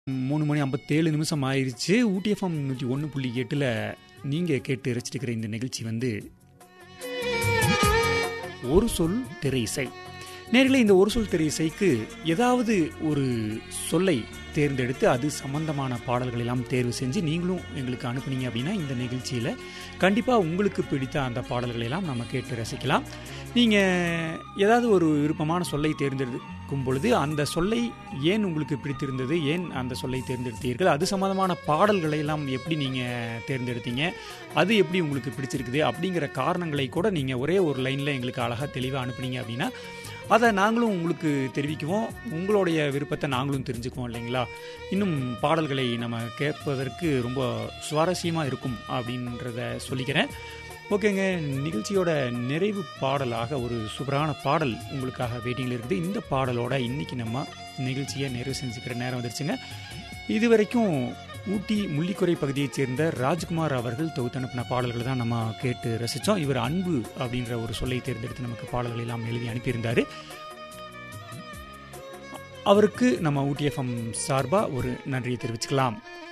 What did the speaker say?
3 மணி 57 நிமிஷம் ஆயிருச்சு. ஊட்டி எஃப்எம் 101.8ல நீங்கள் கேட்டு ரசிச்சிருக்கிற இந்த நிகழ்ச்சி வந்து ஒரு சொல் திரை இசை. நேர்களே, இந்த ஒரு சொல் திரை இசைக்கு ஏதாவது ஒரு சொல்லை தேர்ந்தெடுத்து அது சம்பந்தமான பாடல்கள் எல்லாம் தேர்வு செஞ்சு நீங்களும் எங்களுக்கு அனுப்புனீங்க அப்படின்னா இந்த நிகழ்ச்சியில் கண்டிப்பாக உங்களுக்கு பிடித்த அந்த பாடல்களை எல்லாம் நம்ம கேட்டு ரசிக்கலாம். நீங்கள் ஏதாவது ஒரு விருப்பமான சொல்லை தேர்ந்தெடுக்கும் பொழுது அந்த சொல்லை ஏன் உங்களுக்கு பிடித்திருந்தது, ஏன் அந்த சொல்லை தேர்ந்தெடுத்தீர்கள், அது சம்பந்தமான பாடல்களை எல்லாம் எப்படி நீங்கள் தேர்ந்தெடுத்தீங்க, அது எப்படி உங்களுக்கு பிடிச்சிருக்குது அப்படிங்கிற காரணங்களை கூட நீங்கள் ஒரே ஒரு லைனில் எங்களுக்கு அழகாக தெளிவாக அனுப்புனீங்க அப்படின்னா அதை நாங்களும் உங்களுக்கு தெரிவிக்குவோம். உங்களுடைய விருப்பத்தை நாங்களும் தெரிஞ்சுக்குவோம் இல்லைங்களா. இன்னும் பாடல்களை நம்ம கேட்பதற்கு ரொம்ப சுவாரஸ்யமாக இருக்கும் அப்படின்றத சொல்லிக்கிறேன். ஓகேங்க, நிகழ்ச்சியோட நிறைவு பாடலாக ஒரு சூப்பரான பாடல் உங்களுக்காக வெயிட்டிங்கில் இருக்குது. இந்த பாடலோட இன்றைக்கி நம்ம நிகழ்ச்சியை நிறைவு செஞ்சுக்கிற நேரம் வந்துருச்சுங்க. இதுவரைக்கும் ஊட்டி முள்ளிக்குறை பகுதியைச் சேர்ந்த ராஜ்குமார் அவர்கள் தொகுத்தனுப்பின பாடல்களை தான் நம்ம கேட்டு ரசித்தோம். இவர் அன்பு அப்படின்ற ஒரு சொல்லை தேர்ந்தெடுத்து நமக்கு பாடல்கள் எல்லாம் எழுதி அனுப்பியிருந்தார். அவருக்கு நம்ம ஊட்டி எஃப்எம் சார்பாக ஒரு நன்றியை தெரிவிச்சுக்கலாம்.